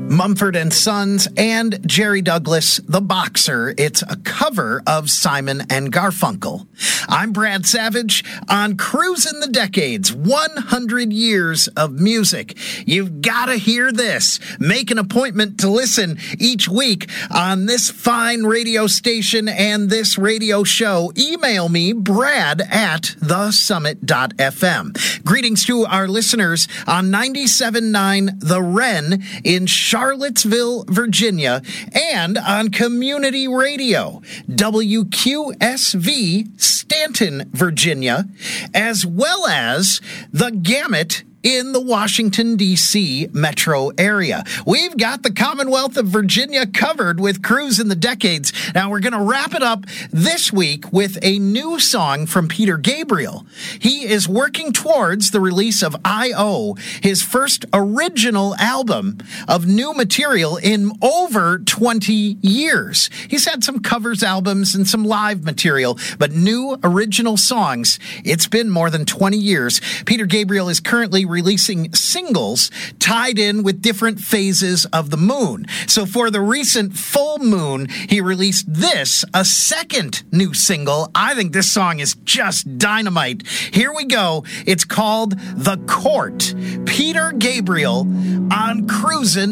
Mumford and Sons and Jerry Douglas, The Boxer. It's a cover of Simon and Garfunkel. I'm Brad Savage on Cruisin' the Decades, 100 years of music. You've got to hear this. Make an appointment to listen each week on this fine radio station and this radio show. Email me, brad@thesummit.fm. Greetings to our listeners on 97.9 The Wren in Charlottesville, Virginia, and on Community Radio, WQSV, Stanton, Virginia, as well as the Gamut in the Washington, D.C. metro area. We've got the Commonwealth of Virginia covered with Cruisin' the Decades. Now, we're going to wrap it up this week with a new song from Peter Gabriel. He is working towards the release of I.O., his first original album of new material in over 20 years. He's had some covers albums and some live material, but new original songs, it's been more than 20 years. Peter Gabriel is currently releasing singles tied in with different phases of the moon. So for the recent full moon, he released this, a second new single. I think this song is just dynamite. Here we go. It's called The Court. Peter Gabriel on Cruisin'